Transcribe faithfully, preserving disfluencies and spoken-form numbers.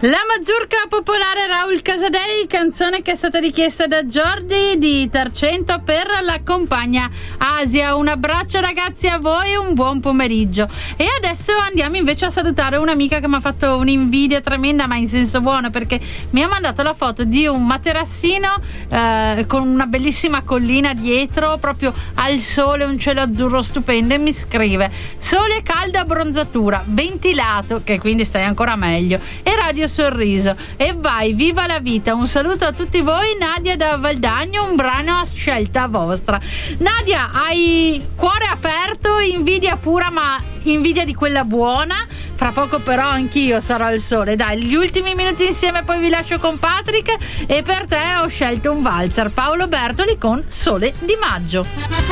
La mazurka popolare Raul Casadei, canzone che è stata richiesta da Jordi di Tarcento per la compagna Asia. Un abbraccio ragazzi a voi, un buon pomeriggio. E adesso andiamo invece a salutare un'amica che mi ha fatto un'invidia tremenda, ma in senso buono, perché mi ha mandato la foto di un materassino eh, con una bellissima collina dietro, proprio al sole, un cielo azzurro stupendo, e mi scrive: sole, calda, abbronzatura, ventilato, che quindi stai ancora meglio, e radio sorriso. E vai, viva la vita. Un saluto a tutti voi. Nadia da Valdagno, un brano a scelta vostra. Nadia, hai cuore aperto, invidia pura, ma invidia di quella buona. Fra poco però anch'io sarò al sole. Dai, gli ultimi minuti insieme, poi vi lascio con Patrick, e per te ho scelto un valzer, Paolo Bertoli con Sole di maggio.